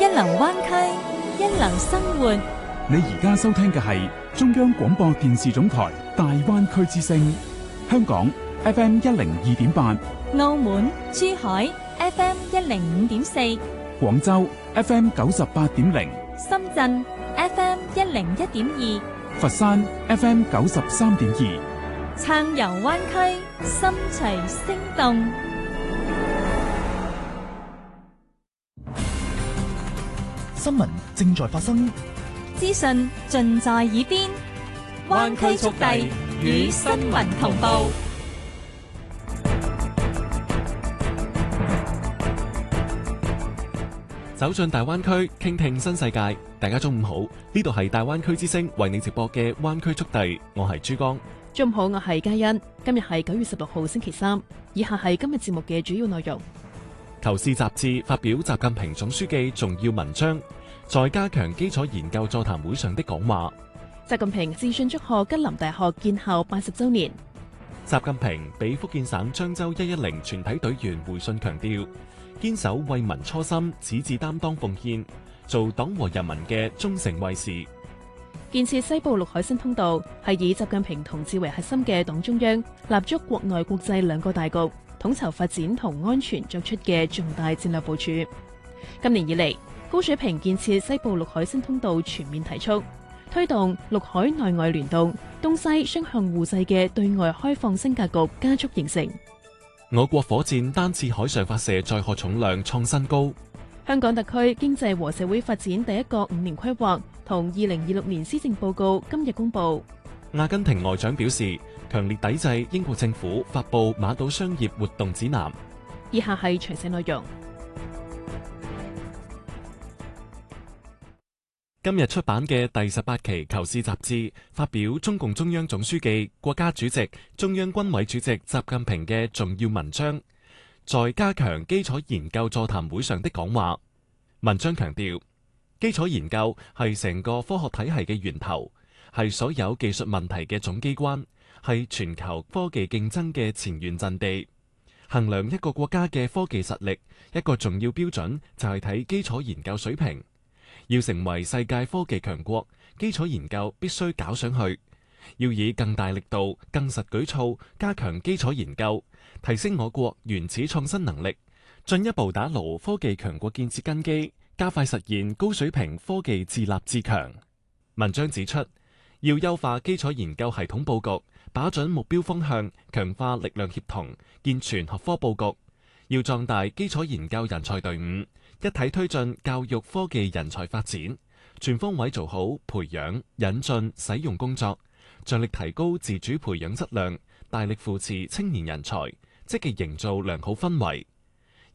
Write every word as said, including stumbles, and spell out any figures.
一流灣區，一流生活。 你而家收聽嘅係中央廣播電視總台大灣區之聲，香港 F M 一零二點八， 澳門、珠海 F M 一零五點四， 廣州 F M 九十八點零， 深圳 F M 一零一點二， 佛山 F M 九十三點二。 暢遊灣區，心隨聲動。 新聞正在發生， 資訊盡在耳邊，灣區速遞與新聞同步。 走進大灣區，傾聽新世界。大家中午好，呢度係大灣區之聲為你直播嘅灣區速遞，我係珠江。 中午好，我係嘉欣。今日係九月十六號星期三，以下係今日節目嘅主要內容。 求是雜誌發表習近平總書記重要文章，在加強基礎研究座談會上的講話。 習近平致信祝賀吉林大學建校八十週年。 習近平俾福建省漳州一一零全體隊員回信強調，堅守為民初心，矢志擔當奉獻，做黨和人民嘅忠誠衛士。 建設西部陸海新通道係以習近平同志為核心嘅黨中央立足國內國際兩個大局，統籌發展同安全作出嘅重大戰略部署。今年以嚟，高水平建設西部陸海新通道全面提速，推動陸海內外聯動、東西雙向互濟嘅對外開放新格局加速形成。 我國火箭單次海上發射載荷重量創新高。 香港特區經濟和社會發展第一個五年規劃同二零二六年施政報告今日公布。 阿根廷外長表示，強烈抵制英國政府發布馬島商業活動指南。 以下係詳細內容。 今日出版嘅第十八期《求是》雜誌發表中共中央總書記、國家主席、中央軍委主席習近平嘅重要文章，在加強基礎研究座談會上的講話。文章強調，基礎研究係成個科學體系嘅源頭，係所有技術問題嘅總機關，係全球科技競爭嘅前沿陣地。衡量一個國家嘅科技實力，一個重要標準就係睇基礎研究水平。要成為世界科技強國，基礎研究必須搞上去。要以更大力度、更實舉措加強基礎研究，提升我國原始創新能力，進一步打牢科技強國建設根基，加快實現高水平科技自立自強。文章指出，要優化基礎研究系統佈局，把準目標方向，強化力量協同，健全學科佈局。要壯大基礎研究人才隊伍，一體推進教育科技人才發展，全方位做好培養、引進、使用工作，着力提高自主培養質量，大力扶持青年人才，積極營造良好氛圍，